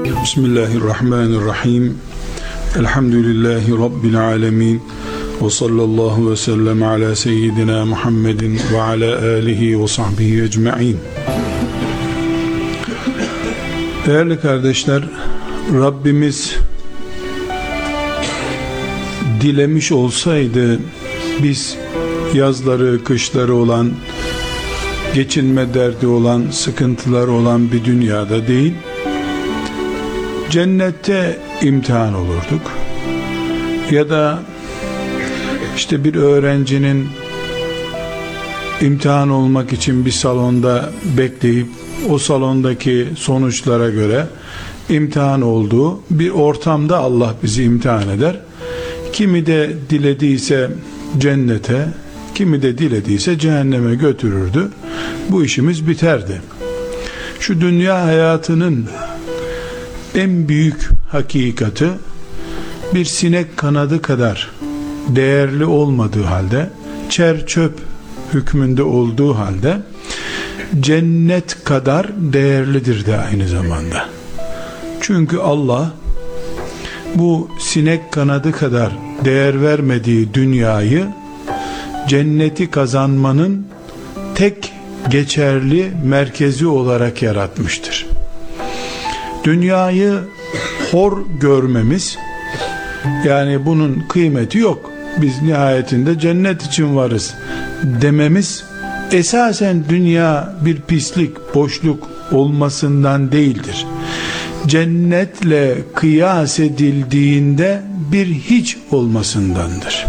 Bismillahirrahmanirrahim. Elhamdülillahi Rabbil alemin. Ve sallallahu ve sellem ala seyyidina Muhammedin ve ala alihi ve sahbihi ecma'in. Değerli kardeşler, Rabbimiz dilemiş olsaydı biz yazları, kışları olan, geçinme derdi olan, sıkıntıları olan bir dünyada değil, cennette imtihan olurduk. Ya da işte bir öğrencinin imtihan olmak için bir salonda bekleyip o salondaki sonuçlara göre imtihan olduğu bir ortamda Allah bizi imtihan eder. Kimi de dilediyse cennete, kimi de dilediyse cehenneme götürürdü. Bu işimiz biterdi. Şu dünya hayatının en büyük hakikati, bir sinek kanadı kadar değerli olmadığı halde, çer çöp hükmünde olduğu halde cennet kadar değerlidir de aynı zamanda. Çünkü Allah bu sinek kanadı kadar değer vermediği dünyayı cenneti kazanmanın tek geçerli merkezi olarak yaratmıştır. Dünyayı hor görmemiz, yani bunun kıymeti yok, biz nihayetinde cennet için varız dememiz, esasen dünya bir pislik, boşluk olmasından değildir. Cennetle kıyas edildiğinde bir hiç olmasındandır.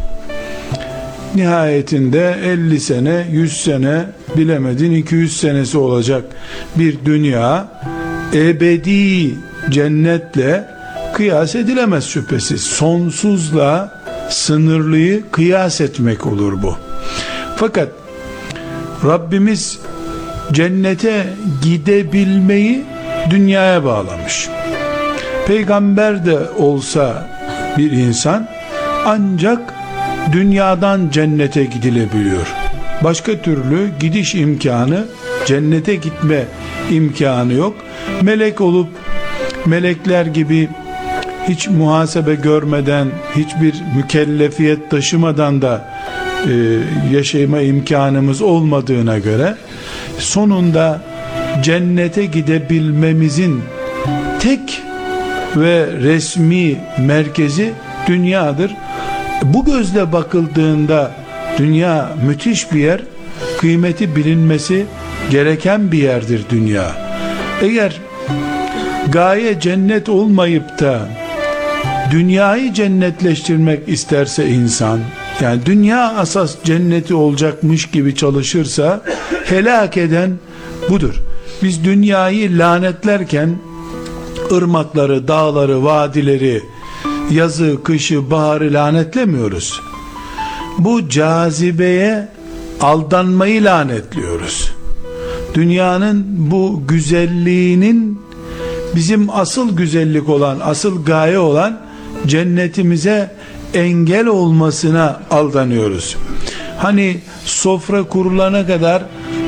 Nihayetinde 50 sene, 100 sene, bilemedin 200 senesi olacak bir dünya, ebedi cennetle kıyas edilemez şüphesiz. Sonsuzla sınırlıyı kıyas etmek olur bu. Fakat Rabbimiz cennete gidebilmeyi dünyaya bağlamış. Peygamber de olsa bir insan ancak dünyadan cennete gidilebiliyor. Başka türlü gidiş imkanı, cennete gitme imkanı yok. Melek olup melekler gibi hiç muhasebe görmeden, hiçbir mükellefiyet taşımadan da yaşayma imkanımız olmadığına göre sonunda cennete gidebilmemizin tek ve resmi merkezi dünyadır. Bu gözle bakıldığında dünya müthiş bir yer, kıymeti bilinmesi gereken bir yerdir dünya. Eğer gaye cennet olmayıp da dünyayı cennetleştirmek isterse insan, yani dünya asas cenneti olacakmış gibi çalışırsa, helak eden budur. Biz dünyayı lanetlerken ırmakları, dağları, vadileri, yazı, kışı, baharı lanetlemiyoruz. Bu cazibeye aldanmayı lanetliyoruz. Dünyanın bu güzelliğinin bizim asıl güzellik olan, asıl gaye olan cennetimize engel olmasına aldanıyoruz. Hani sofra kurulana kadar